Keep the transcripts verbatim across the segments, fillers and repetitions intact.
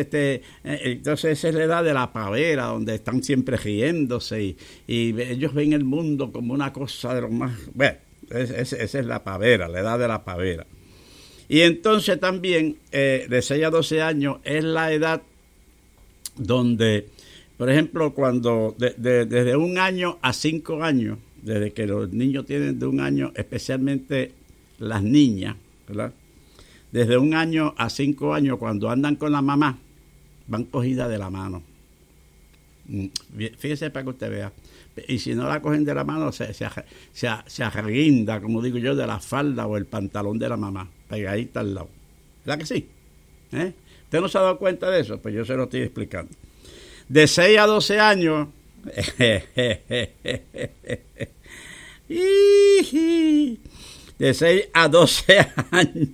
este, eh, entonces esa es la edad de la pavera, donde están siempre riéndose y, y ellos ven el mundo como una cosa de lo más... Bueno, es, es, esa es la pavera, la edad de la pavera. Y entonces también, eh, de seis a doce años, es la edad donde, por ejemplo, cuando de, de, desde un año a cinco años, desde que los niños tienen de un año, especialmente las niñas, ¿verdad? Desde un año a cinco años, cuando andan con la mamá, van cogidas de la mano. Fíjese para que usted vea. Y si no la cogen de la mano, se, se, se, se arreguinda, como digo yo, de la falda o el pantalón de la mamá, pegadita al lado. ¿Verdad que sí? ¿Eh? ¿Usted no se ha dado cuenta de eso? Pues yo se lo estoy explicando. De seis a doce años, de seis a doce años,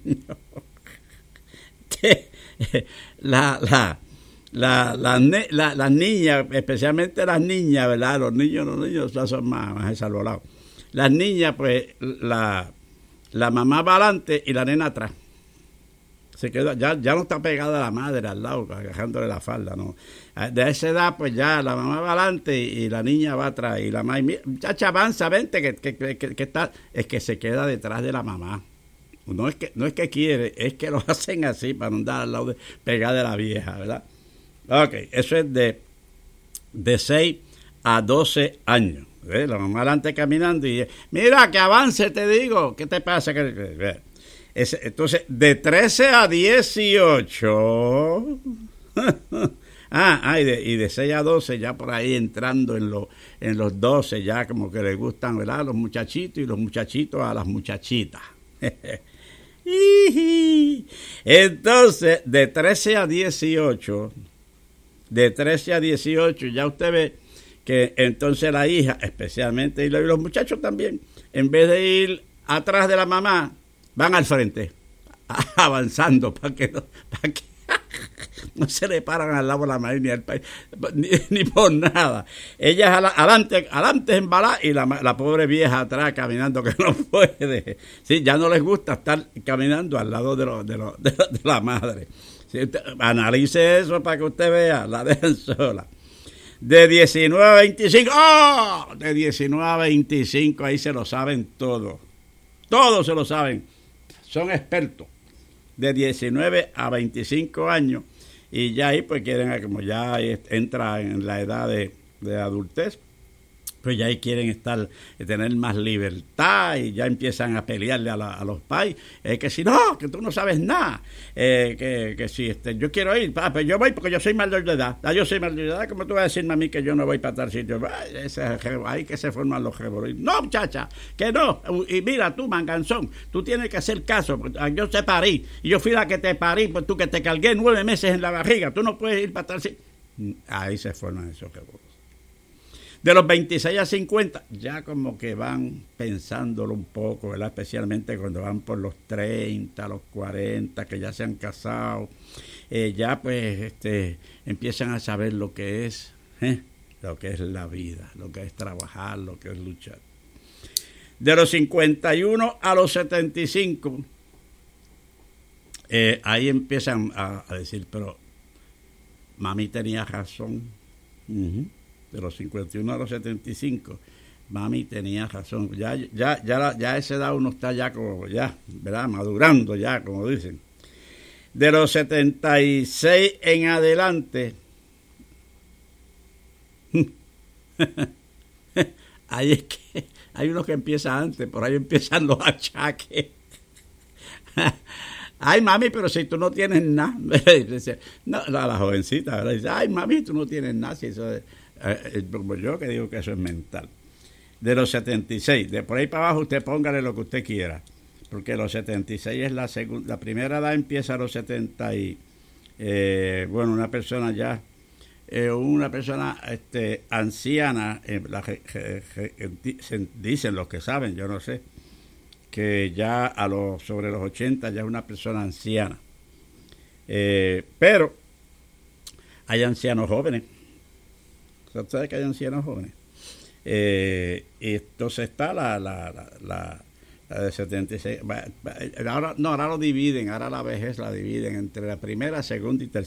la, la, la, la, la, las niñas, especialmente las niñas, ¿verdad? Los niños, los niños ya son más, más desarbolados. Las niñas, pues, la, la mamá va adelante y la nena atrás. Se queda, ya, ya no está pegada a la madre al lado, agarrándole la falda, ¿no? De esa edad, pues ya la mamá va adelante y, y la niña va atrás. Y la mamá, muchacha, avanza, vente, que, que, que, que está, es que se queda detrás de la mamá. No es que no es que quiere, es que lo hacen así para no andar al lado de, pegada de la vieja, ¿verdad? Ok, eso es de, de seis a doce años. ¿Ves? La mamá adelante caminando y mira, que avance, te digo. ¿Qué te pasa? Que, es, entonces, de trece a dieciocho... ah, ah y, de, y de seis a doce, ya por ahí entrando en, lo, en los doce, ya como que les gustan, ¿verdad? Los muchachitos y los muchachitos a las muchachitas. Entonces, de trece a dieciocho, de trece a dieciocho, ya usted ve que entonces la hija, especialmente, y los muchachos también, en vez de ir atrás de la mamá, van al frente, avanzando para que no, para que no se le paran al lado de la madre ni al país, ni, ni por nada. Ellas adelante, adelante embalar y la, la pobre vieja atrás caminando que no puede. Sí, ya no les gusta estar caminando al lado de, lo, de, lo, de, de la madre. Sí, usted, analice eso para que usted vea, la dejan sola. De diecinueve a veinticinco, ¡oh! De diecinueve a veinticinco, ahí se lo saben todo. Todos se lo saben. Son expertos. De diecinueve a veinticinco años, y ya ahí pues quieren, como ya entra en la edad de, de adultez, pues ya ahí quieren estar, tener más libertad y ya empiezan a pelearle a, la, a los pais, eh, que si no, que tú no sabes nada, eh, que, que si este, yo quiero ir, ah, pues yo voy porque yo soy mayor de edad, ah, yo soy mayor de edad, ¿cómo tú vas a decirme a mí que yo no voy para tal sitio? Ay, ese, ahí que se forman los revoluciones. No, muchacha, que no, y mira tú, manganzón, tú tienes que hacer caso, yo te parí, y yo fui la que te parí, pues tú que te cargué nueve meses en la barriga, tú no puedes ir para tal sitio. Ahí se forman esos revoluciones. De los veintiséis a cincuenta, ya como que van pensándolo un poco, ¿verdad? Especialmente cuando van por los treinta, los cuarenta, que ya se han casado, eh, ya pues este, empiezan a saber lo que es, ¿eh? lo que es la vida, lo que es trabajar, lo que es luchar. De los cincuenta y uno a los setenta y cinco, eh, ahí empiezan a, a decir, pero mami tenía razón. Uh-huh. De los cincuenta y uno a los setenta y cinco, mami tenía razón. Ya, ya, ya, ya a esa edad uno está ya como, ya, ¿verdad? Madurando ya, como dicen. De los setenta y seis en adelante, ahí es que hay unos que empiezan antes, por ahí empiezan los achaques. Ay, mami, pero si tú no tienes nada. No, la, la jovencita, ¿verdad? Dice, ay, mami, tú no tienes nada. Si eso es, eh, como yo que digo que eso es mental. De los setenta y seis, de por ahí para abajo usted póngale lo que usted quiera, porque los setenta y seis es la segunda, la primera edad empieza a los setenta y, eh, bueno, una persona ya, eh, una persona este, anciana, eh, la, je, je, je, dicen los que saben, yo no sé, que ya a los sobre los ochenta ya es una persona anciana, eh, pero hay ancianos jóvenes. ¿Sabes que hay ancianos jóvenes? Eh, y entonces está la, la, la, la, la de setenta y seis. Ahora, no, ahora lo dividen, ahora la vejez la dividen entre la primera, segunda y tercera.